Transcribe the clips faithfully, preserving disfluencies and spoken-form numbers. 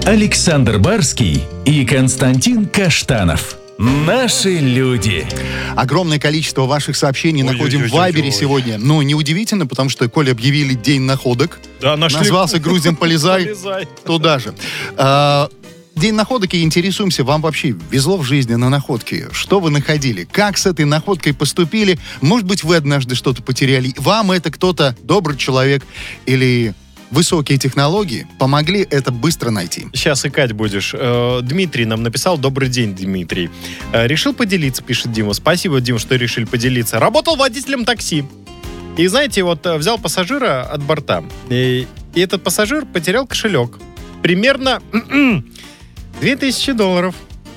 Александр Барский и Константин Каштанов. Наши люди. Огромное количество ваших сообщений Ой, находим ой, ой, в Вайбере ой, ой. сегодня. Но неудивительно, потому что, коли объявили День находок, Да, нашли. назвался «Грузим, полезай», Полезай. туда же. А, День находок, и интересуемся, вам вообще везло в жизни на находки? Что вы находили? Как с этой находкой поступили? Может быть, вы однажды что-то потеряли? Вам это кто-то, добрый человек или высокие технологии, помогли это быстро найти? Сейчас икать будешь. Э, Дмитрий нам написал. Добрый день, Дмитрий. Э, Решил поделиться, пишет Дима. Спасибо, Дим, что решили поделиться. Работал водителем такси. И, знаете, вот э, взял пассажира от борта. И, и этот пассажир потерял кошелек. Примерно две тысячи долларов.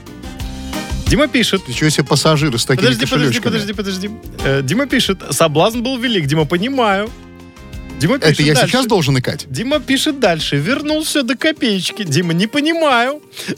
Дима пишет. Ничего себе пассажиры с такими Подожди, подожди, кошелечками. подожди, подожди. Э, Дима пишет. Соблазн был велик. Дима, понимаю. Дима пишет Это я дальше. сейчас должен икать? Дима пишет дальше. Вернул все до копеечки. Дима, не понимаю.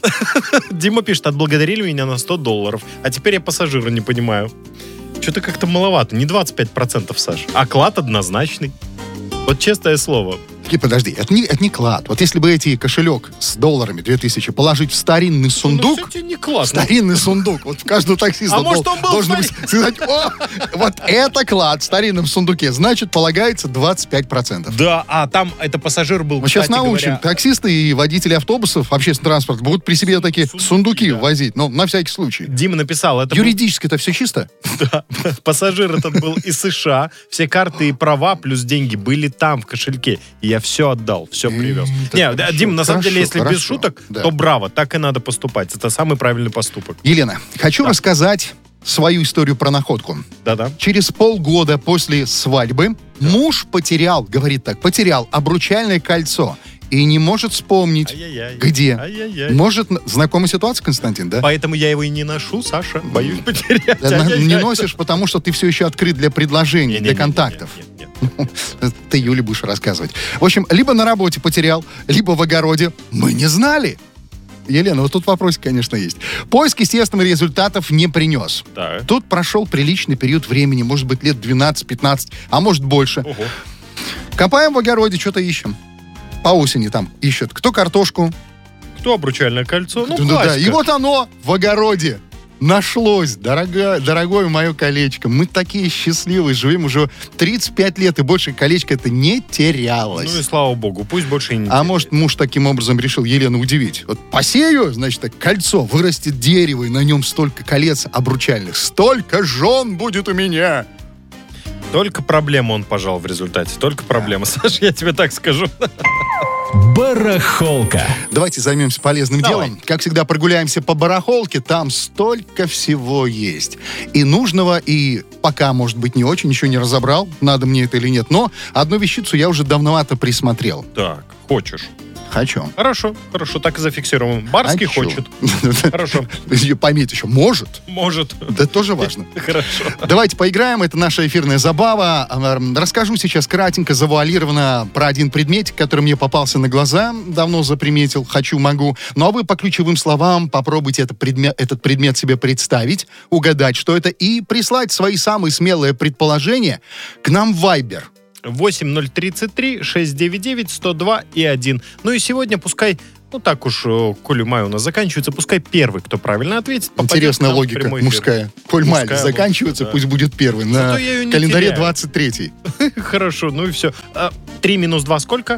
Дима пишет, отблагодарили меня на сто долларов. А теперь я пассажира не понимаю. Что-то как-то маловато. Не двадцать пять процентов, Саш. Оклад однозначный. Вот честное слово. И подожди, это не, это не клад. Вот если бы эти кошелек с долларами две тысячи положить в старинный сундук, Ну, кстати, не класс. старинный сундук, вот в каждого таксиста А может, дол- он был должен старин- быть сказать, о, вот это клад в старинном сундуке, значит, полагается двадцать пять процентов. Да, а там это пассажир был, Мы сейчас кстати научим. говоря, Таксисты и водители автобусов, общественный транспорт будут при себе такие Сундуки, сундуки да. возить. Ну, на всякий случай. Дима написал, это был- Юридически это все чисто? Да. Пассажир этот был из США. Все карты и права плюс деньги были там, в кошельке. И я все отдал, все привез. М, Не, так да, хорошо, Дим, на самом хорошо, деле, если без хорошо. шуток, Да. то браво, так и надо поступать. Это самый правильный поступок. Елена, хочу Да. рассказать свою историю про находку. Да-да. Через полгода после свадьбы муж потерял, говорит так, потерял обручальное кольцо и не может вспомнить, Ай-яй-яй. где. Ай-яй-яй. Может, знакомая ситуация, Константин, да? Поэтому я его и не ношу, Саша. Боюсь потерять. Да, на- Ай-яй-яй. не носишь, потому что ты все еще открыт для предложений, Не-не-не-не-не, для контактов. нет, нет, нет. Ты Юле будешь рассказывать. В общем, либо на работе потерял, либо в огороде. Мы не знали. Елена, вот тут вопрос, конечно, есть. Поиск, естественно, результатов не принес. Да. Тут прошел приличный период времени, может быть, лет двенадцать-пятнадцать, а может больше. Ого. Копаем в огороде, что-то ищем. По осени там ищут. Кто картошку? Кто обручальное кольцо? Ну, Да, да, да. классика. И вот оно в огороде. Нашлось, дорогое, дорогое мое колечко. Мы такие счастливые, живем уже тридцать пять лет, и больше колечко это не терялось. Ну и слава богу, пусть больше и не А теряет. может, муж таким образом решил Елену удивить. Вот посею, значит, так, кольцо, вырастет дерево, и на нем столько колец обручальных. Столько жен будет у меня. Только проблему он пожал в результате. Только проблема. Саша, я тебе так скажу. Барахолка. Давайте займемся полезным Давай. делом. Как всегда, прогуляемся по барахолке. Там столько всего есть. И нужного, и пока, может быть, не очень, еще не разобрал, надо мне это или нет. Но одну вещицу я уже давновато присмотрел. Так, хочешь. Хочу. Хорошо, хорошо, так и зафиксируем. Барский Хочу. хочет. Хорошо. Ее пометь еще может. Может. Да тоже важно. Хорошо. Давайте поиграем, это наша эфирная забава. Эм, Расскажу сейчас кратенько, завуалированно про один предметик, который мне попался на глаза, давно заприметил, хочу, могу. Ну а вы по ключевым словам попробуйте этот предмет, этот предмет себе представить, угадать, что это, и прислать свои самые смелые предположения к нам в Viber. восемь ноль тридцать три шестьсот девяносто девять сто два и один. Ну и сегодня пускай, ну так уж, э, коли май у нас заканчивается, пускай первый, кто правильно ответит, попадет Интересная к нам в логика прямой эфир. мужская. Коль май Мужская заканчивается, логика, да. пусть будет первый. На Зато я ее не календаре теряю. двадцать третий. Хорошо, ну и все. Три минус два сколько?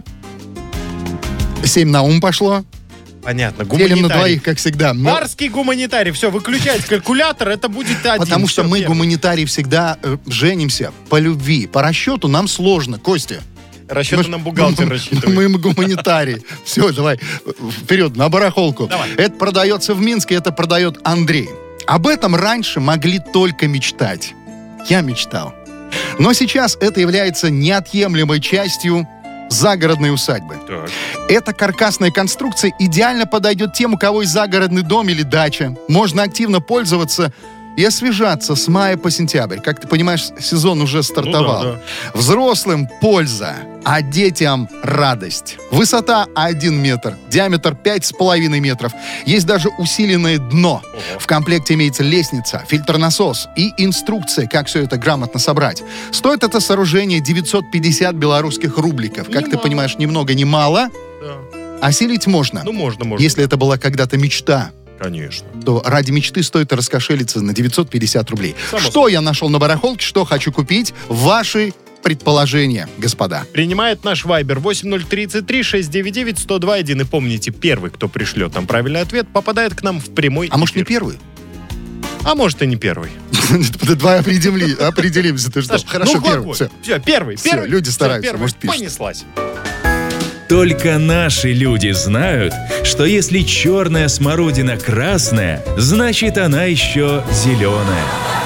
Семь на ум пошло. Понятно, Делим на гуманитарий. двоих, как всегда. Но- Барский гуманитарий. Все, выключайте калькулятор, это будет один. Потому что Всё, мы, первый. гуманитарии, всегда э, женимся по любви. По расчету нам сложно, Костя. Расчеты Мы- нам бухгалтер рассчитывает. Мы гуманитарии. Все, давай, вперед, на барахолку. Давай. Это продается в Минске, это продает Андрей. Об этом раньше могли только мечтать. Я мечтал. Но сейчас это является неотъемлемой частью загородной усадьбы. Так. Эта каркасная конструкция идеально подойдет тем, у кого есть загородный дом или дача. Можно активно пользоваться и освежаться с мая по сентябрь. Как ты понимаешь, сезон уже стартовал. Ну да, Взрослым польза, а детям радость. Высота один метр, диаметр пять с половиной метров. Есть даже усиленное дно. Ого. В комплекте имеется лестница, фильтр-насос и инструкция, как все это грамотно собрать. Стоит это сооружение девятьсот пятьдесят белорусских рубликов. Как ты Немало. понимаешь, ни много ни мало. Да. Осилить можно. Ну, можно, можно. Если это была когда-то мечта, Конечно. то ради мечты стоит раскошелиться на девятьсот пятьдесят рублей. Само что собой. я нашел на барахолке, что хочу купить? Ваши предположения, господа. Принимает наш вайбер восемь ноль три три шесть девять девять сто два один. И помните, первый, кто пришлет нам правильный ответ, попадает к нам в прямой А может, не эфир. первый? А может, и не первый. Давай определи, определимся. Ты что? Саш, Хорошо, ну, первый. какой? Все. Все, первый, Всё, первый. люди Всё, стараются, первый. может, пишут. Понеслась. Только наши люди знают, что если черная смородина красная, значит она еще зеленая.